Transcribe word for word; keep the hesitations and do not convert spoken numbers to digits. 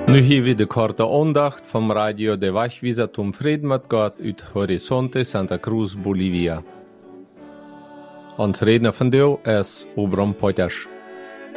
Nu hier weer de korte aandacht van Radio de Wachwieser Tom Fried met God uit Horizonte Santa Cruz, Bolivia. Ons redner van deel is Obram Potters.